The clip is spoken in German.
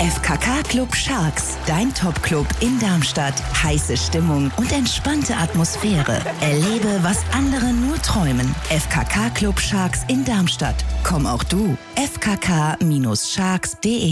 FKK Club Sharks, dein Top-Club in Darmstadt. Heiße Stimmung und entspannte Atmosphäre. Erlebe, was andere nur träumen. FKK Club Sharks in Darmstadt. Komm auch du. fkk-sharks.de